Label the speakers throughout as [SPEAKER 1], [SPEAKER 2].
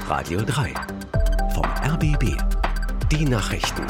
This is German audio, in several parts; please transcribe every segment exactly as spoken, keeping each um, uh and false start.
[SPEAKER 1] Radio drei. Vom R B B. Die Nachrichten.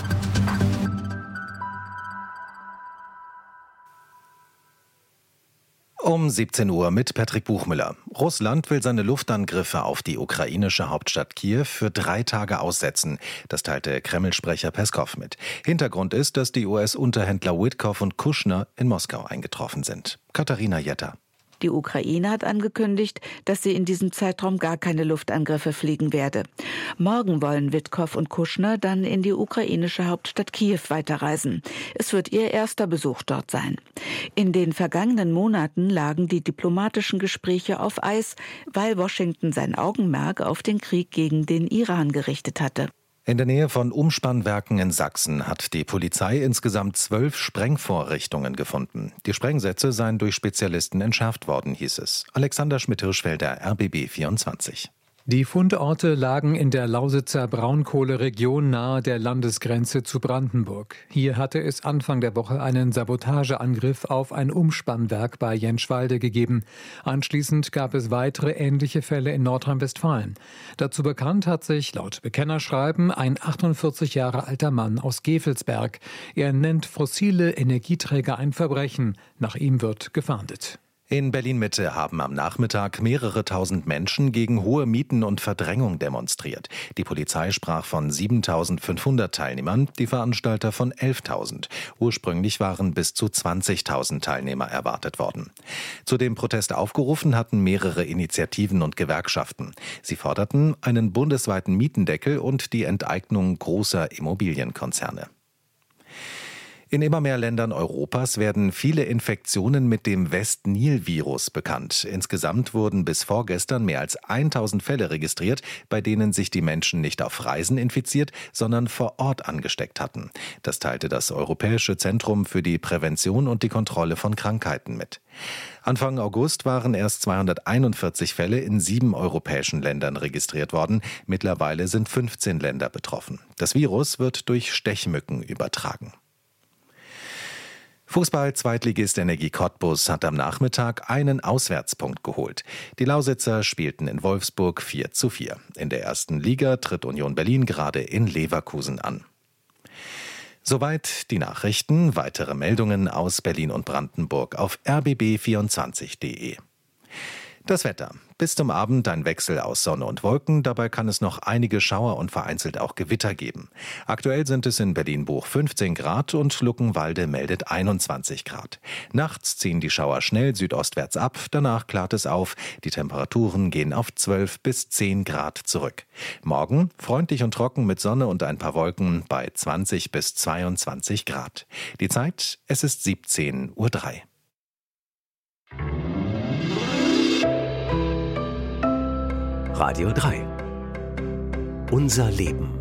[SPEAKER 2] Um siebzehn Uhr mit Patrick Buchmüller. Russland will seine Luftangriffe auf die ukrainische Hauptstadt Kiew für drei Tage aussetzen. Das teilte Kreml-Sprecher Peskow mit. Hintergrund ist, dass die U S-Unterhändler Witkow und Kushner in Moskau eingetroffen sind. Katharina Jetter.
[SPEAKER 3] Die Ukraine hat angekündigt, dass sie in diesem Zeitraum gar keine Luftangriffe fliegen werde. Morgen wollen Witkow und Kushner dann in die ukrainische Hauptstadt Kiew weiterreisen. Es wird ihr erster Besuch dort sein. In den vergangenen Monaten lagen die diplomatischen Gespräche auf Eis, weil Washington sein Augenmerk auf den Krieg gegen den Iran gerichtet hatte.
[SPEAKER 2] In der Nähe von Umspannwerken in Sachsen hat die Polizei insgesamt zwölf Sprengvorrichtungen gefunden. Die Sprengsätze seien durch Spezialisten entschärft worden, hieß es. Alexander Schmidt-Hirschfelder, R B B vierundzwanzig.
[SPEAKER 4] Die Fundorte lagen in der Lausitzer Braunkohleregion nahe der Landesgrenze zu Brandenburg. Hier hatte es Anfang der Woche einen Sabotageangriff auf ein Umspannwerk bei Jenschwalde gegeben. Anschließend gab es weitere ähnliche Fälle in Nordrhein-Westfalen. Dazu bekannt hat sich laut Bekennerschreiben ein achtundvierzig Jahre alter Mann aus Gevelsberg. Er nennt fossile Energieträger ein Verbrechen. Nach ihm wird gefahndet.
[SPEAKER 2] In Berlin-Mitte haben am Nachmittag mehrere tausend Menschen gegen hohe Mieten und Verdrängung demonstriert. Die Polizei sprach von siebentausendfünfhundert Teilnehmern, die Veranstalter von elftausend. Ursprünglich waren bis zu zwanzigtausend Teilnehmer erwartet worden. Zu dem Protest aufgerufen hatten mehrere Initiativen und Gewerkschaften. Sie forderten einen bundesweiten Mietendeckel und die Enteignung großer Immobilienkonzerne. In immer mehr Ländern Europas werden viele Infektionen mit dem West-Nil-Virus bekannt. Insgesamt wurden bis vorgestern mehr als tausend Fälle registriert, bei denen sich die Menschen nicht auf Reisen infiziert, sondern vor Ort angesteckt hatten. Das teilte das Europäische Zentrum für die Prävention und die Kontrolle von Krankheiten mit. Anfang August waren erst zweihunderteinundvierzig Fälle in sieben europäischen Ländern registriert worden. Mittlerweile sind fünfzehn Länder betroffen. Das Virus wird durch Stechmücken übertragen. Fußball-Zweitligist Energie Cottbus hat am Nachmittag einen Auswärtspunkt geholt. Die Lausitzer spielten in Wolfsburg vier zu vier. In der ersten Liga tritt Union Berlin gerade in Leverkusen an. Soweit die Nachrichten. Weitere Meldungen aus Berlin und Brandenburg auf r b b vierundzwanzig punkt d e. Das Wetter. Bis zum Abend ein Wechsel aus Sonne und Wolken. Dabei kann es noch einige Schauer und vereinzelt auch Gewitter geben. Aktuell sind es in Berlin-Buch fünfzehn Grad und Luckenwalde meldet einundzwanzig Grad. Nachts ziehen die Schauer schnell südostwärts ab. Danach klart es auf. Die Temperaturen gehen auf zwölf bis zehn Grad zurück. Morgen freundlich und trocken mit Sonne und ein paar Wolken bei zwanzig bis zweiundzwanzig Grad. Die Zeit, es ist siebzehn Uhr drei.
[SPEAKER 1] Radio drei. Unser Leben.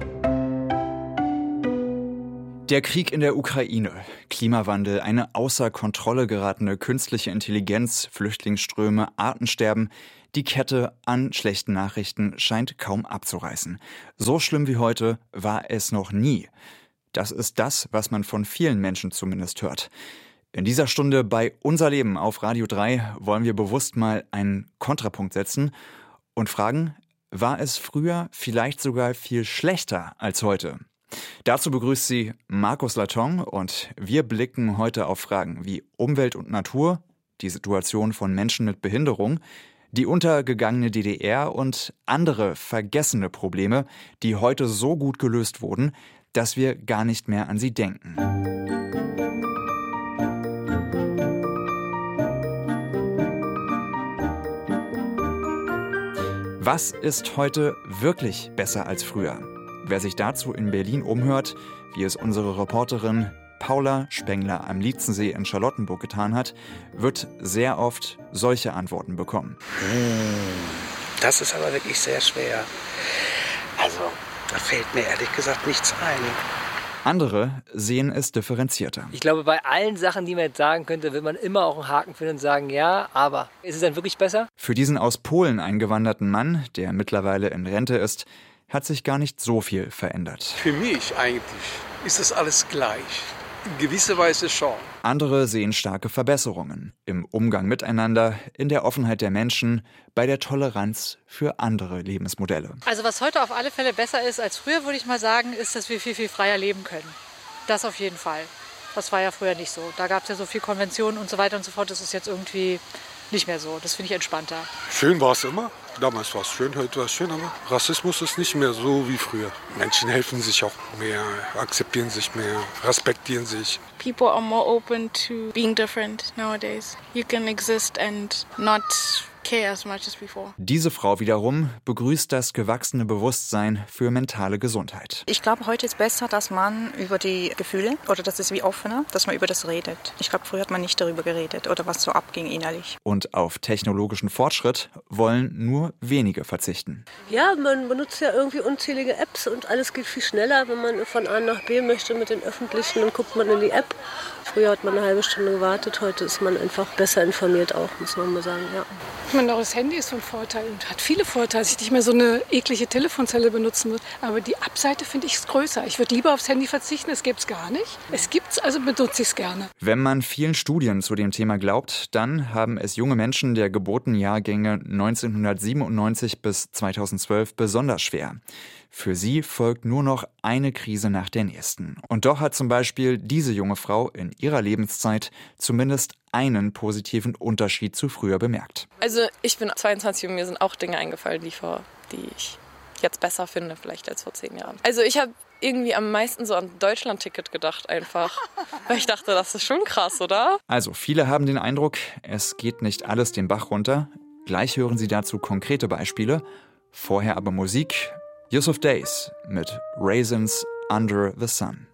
[SPEAKER 5] Der Krieg in der Ukraine, Klimawandel, eine außer Kontrolle geratene künstliche Intelligenz, Flüchtlingsströme, Artensterben. Die Kette an schlechten Nachrichten scheint kaum abzureißen. So schlimm wie heute war es noch nie. Das ist das, was man von vielen Menschen zumindest hört. In dieser Stunde bei Unser Leben auf Radio drei wollen wir bewusst mal einen Kontrapunkt setzen und fragen, war es früher vielleicht sogar viel schlechter als heute? Dazu begrüßt sie Markus Laton und wir blicken heute auf Fragen wie Umwelt und Natur, die Situation von Menschen mit Behinderung, die untergegangene D D R und andere vergessene Probleme, die heute so gut gelöst wurden, dass wir gar nicht mehr an sie denken. Was ist heute wirklich besser als früher? Wer sich dazu in Berlin umhört, wie es unsere Reporterin Paula Spengler am Lietzensee in Charlottenburg getan hat, wird sehr oft solche Antworten bekommen.
[SPEAKER 6] Das ist aber wirklich sehr schwer. Also, da fällt mir ehrlich gesagt nichts ein.
[SPEAKER 5] Andere sehen es differenzierter.
[SPEAKER 7] Ich glaube, bei allen Sachen, die man jetzt sagen könnte, wird man immer auch einen Haken finden und sagen, ja, aber ist es dann wirklich besser?
[SPEAKER 5] Für diesen aus Polen eingewanderten Mann, der mittlerweile in Rente ist, hat sich gar nicht so viel verändert.
[SPEAKER 6] Für mich eigentlich ist das alles gleich.
[SPEAKER 8] In gewisser Weise schon.
[SPEAKER 5] Andere sehen starke Verbesserungen im Umgang miteinander, in der Offenheit der Menschen, bei der Toleranz für andere Lebensmodelle.
[SPEAKER 9] Also was heute auf alle Fälle besser ist als früher, würde ich mal sagen, ist, dass wir viel, viel freier leben können. Das auf jeden Fall. Das war ja früher nicht so. Da gab es ja so viel Konventionen und so weiter und so fort. Das ist jetzt irgendwie nicht mehr so. Das finde ich entspannter.
[SPEAKER 10] Schön war es immer. Damals war es schön, heute war es schön. Aber Rassismus ist nicht mehr so wie früher. Menschen helfen sich auch mehr, akzeptieren sich mehr, respektieren sich.
[SPEAKER 11] People are more open to being different nowadays. You can exist and not care as much as before.
[SPEAKER 5] Diese Frau wiederum begrüßt das gewachsene Bewusstsein für mentale Gesundheit.
[SPEAKER 12] Ich glaube, heute ist besser, dass man über die Gefühle, oder das ist wie offener, dass man über das redet. Ich glaube, früher hat man nicht darüber geredet oder was so abging innerlich.
[SPEAKER 5] Und auf technologischen Fortschritt wollen nur wenige verzichten.
[SPEAKER 13] Ja, man benutzt ja irgendwie unzählige Apps und alles geht viel schneller. Wenn man von A nach B möchte mit den Öffentlichen, dann guckt man in die App. Früher hat man eine halbe Stunde gewartet, heute ist man einfach besser informiert auch, muss man mal sagen, ja.
[SPEAKER 14] Ich meine, auch das Handy ist von Vorteil und hat viele Vorteile, dass ich nicht mehr so eine eklige Telefonzelle benutzen muss. Aber die Abseite finde ich größer. Ich würde lieber aufs Handy verzichten, es gibt es gar nicht. Es gibt es, also benutze ich es gerne.
[SPEAKER 5] Wenn man vielen Studien zu dem Thema glaubt, dann haben es junge Menschen der Geburtenjahrgänge neunzehnhundertsiebenundneunzig bis zweitausendzwölf besonders schwer. Für sie folgt nur noch eine Krise nach der nächsten. Und doch hat zum Beispiel diese junge Frau in ihrer Lebenszeit zumindest einen positiven Unterschied zu früher bemerkt.
[SPEAKER 15] Also ich bin zweiundzwanzig und mir sind auch Dinge eingefallen, die, vor, die ich jetzt besser finde vielleicht als vor zehn Jahren. Also ich habe irgendwie am meisten so an Deutschland-Ticket gedacht einfach, weil ich dachte, das ist schon krass, oder?
[SPEAKER 5] Also viele haben den Eindruck, es geht nicht alles den Bach runter. Gleich hören Sie dazu konkrete Beispiele. Vorher aber Musik. Yusuf Days mit Raisins Under the Sun.